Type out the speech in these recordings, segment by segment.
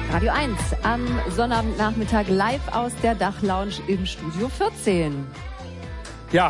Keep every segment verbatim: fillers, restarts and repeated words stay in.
Radio eins am Sonnabendnachmittag live aus der Dachlounge im Studio vierzehn. Ja.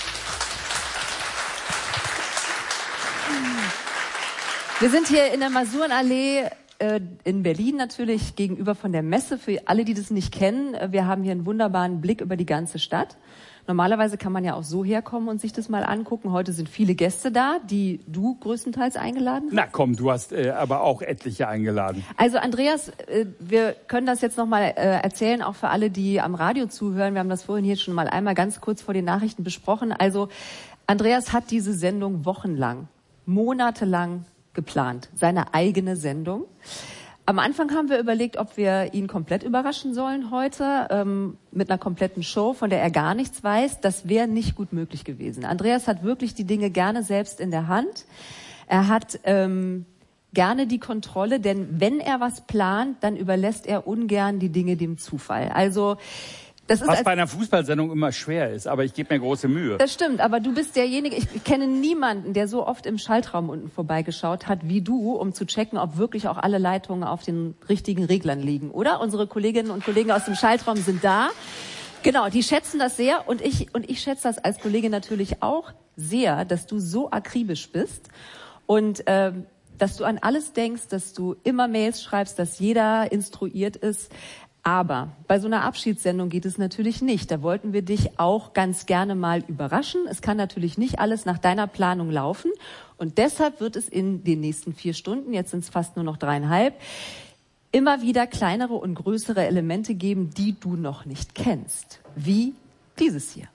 Wir sind hier in der Masurenallee äh, in Berlin natürlich gegenüber von der Messe. Für alle, die das nicht kennen, wir haben hier einen wunderbaren Blick über die ganze Stadt. Normalerweise kann man ja auch so herkommen und sich das mal angucken. Heute sind viele Gäste da, die du größtenteils eingeladen hast. Na komm, du hast äh, aber auch etliche eingeladen. Also Andreas, äh, wir können das jetzt noch mal äh, erzählen, auch für alle, die am Radio zuhören. Wir haben das vorhin hier schon mal einmal ganz kurz vor den Nachrichten besprochen. Also Andreas hat diese Sendung wochenlang, monatelang geplant, seine eigene Sendung. Am Anfang haben wir überlegt, ob wir ihn komplett überraschen sollen heute, ähm, mit einer kompletten Show, von der er gar nichts weiß. Das wäre nicht gut möglich gewesen. Andreas hat wirklich die Dinge gerne selbst in der Hand. Er hat ähm, gerne die Kontrolle, denn wenn er was plant, dann überlässt er ungern die Dinge dem Zufall. Also das ist was bei einer Fußballsendung immer schwer ist, aber ich gebe mir große Mühe. Das stimmt, aber du bist derjenige, ich kenne niemanden, der so oft im Schaltraum unten vorbeigeschaut hat wie du, um zu checken, ob wirklich auch alle Leitungen auf den richtigen Reglern liegen, oder? Unsere Kolleginnen und Kollegen aus dem Schaltraum sind da. Genau, die schätzen das sehr und ich, und ich schätze das als Kollegin natürlich auch sehr, dass du so akribisch bist und ähm, dass du an alles denkst, dass du immer Mails schreibst, dass jeder instruiert ist. Aber bei so einer Abschiedssendung geht es natürlich nicht. Da wollten wir dich auch ganz gerne mal überraschen. Es kann natürlich nicht alles nach deiner Planung laufen. Und deshalb wird es in den nächsten vier Stunden, jetzt sind es fast nur noch dreieinhalb, immer wieder kleinere und größere Elemente geben, die du noch nicht kennst. Wie dieses hier.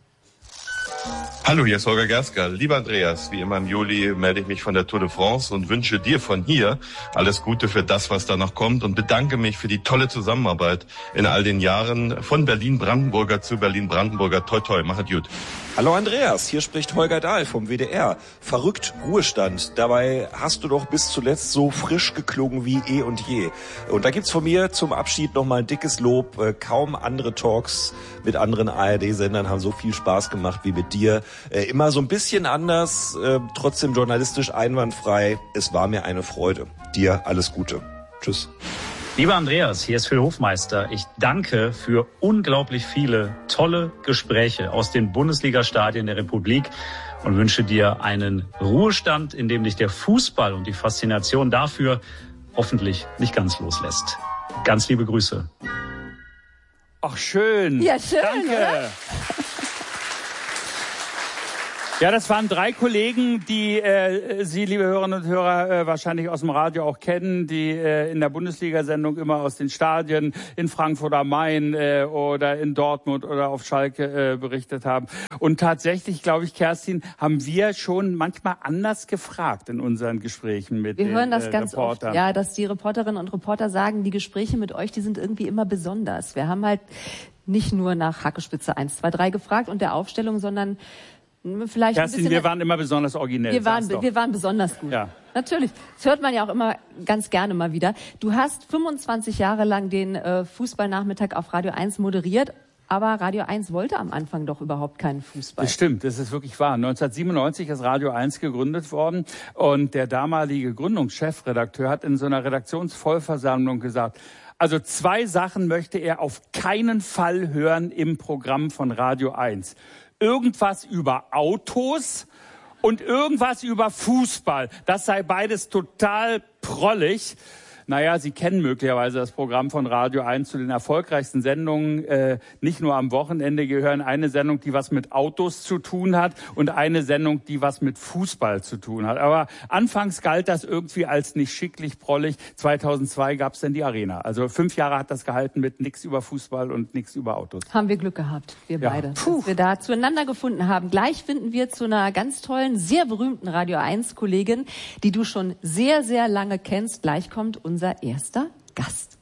Hallo, hier ist Holger Gersker. Lieber Andreas, wie immer im Juli melde ich mich von der Tour de France und wünsche dir von hier alles Gute für das, was da noch kommt und bedanke mich für die tolle Zusammenarbeit in all den Jahren von Berlin-Brandenburger zu Berlin-Brandenburger. Toi, toi, machet gut. Hallo Andreas, hier spricht Holger Dahl vom W D R. Verrückt Ruhestand, dabei hast du doch bis zuletzt so frisch geklungen wie eh und je. Und da gibt's von mir zum Abschied nochmal ein dickes Lob. Kaum andere Talks mit anderen A R D-Sendern haben so viel Spaß gemacht wie mit dir. Immer so ein bisschen anders, trotzdem journalistisch einwandfrei. Es war mir eine Freude. Dir alles Gute. Tschüss. Lieber Andreas, hier ist Phil Hofmeister. Ich danke für unglaublich viele tolle Gespräche aus den Bundesliga-Stadien der Republik und wünsche dir einen Ruhestand, in dem dich der Fußball und die Faszination dafür hoffentlich nicht ganz loslässt. Ganz liebe Grüße. Ach, schön. Ja, schön, Danke. Oder? Ja, das waren drei Kollegen, die äh, Sie, liebe Hörerinnen und Hörer, äh, wahrscheinlich aus dem Radio auch kennen, die äh, in der Bundesliga-Sendung immer aus den Stadien in Frankfurt am Main äh, oder in Dortmund oder auf Schalke äh, berichtet haben. Und tatsächlich, glaube ich, Kerstin, haben wir schon manchmal anders gefragt in unseren Gesprächen mit wir den hören das äh, ganz Reportern. oft, ja, dass die Reporterinnen und Reporter sagen, die Gespräche mit euch, die sind irgendwie immer besonders. Wir haben halt nicht nur nach Hackespitze eins, zwei, drei gefragt und der Aufstellung, sondern vielleicht Kerstin, ein bisschen, wir waren immer besonders originell. Wir waren, wir waren besonders gut. Ja. Natürlich. Das hört man ja auch immer ganz gerne mal wieder. Du hast fünfundzwanzig Jahre lang den äh, Fußballnachmittag auf Radio eins moderiert. Aber Radio eins wollte am Anfang doch überhaupt keinen Fußball. Das stimmt, das ist wirklich wahr. neunzehnhundertsiebenundneunzig ist Radio eins gegründet worden und der damalige Gründungschefredakteur hat in so einer Redaktionsvollversammlung gesagt, also zwei Sachen möchte er auf keinen Fall hören im Programm von Radio eins. Irgendwas über Autos und irgendwas über Fußball. Das sei beides total prollig. Naja, Sie kennen möglicherweise das Programm von Radio eins zu den erfolgreichsten Sendungen. Äh, nicht nur am Wochenende gehören eine Sendung, die was mit Autos zu tun hat und eine Sendung, die was mit Fußball zu tun hat. Aber anfangs galt das irgendwie als nicht schicklich prollig. zweitausendzwei gab es dann die Arena. Also fünf Jahre hat das gehalten mit nichts über Fußball und nichts über Autos. Haben wir Glück gehabt, wir Ja. beide, Puh. dass wir da zueinander gefunden haben. Gleich finden wir zu einer ganz tollen, sehr berühmten Radio eins Kollegin, die du schon sehr, sehr lange kennst. Gleich kommt unser erster Gast.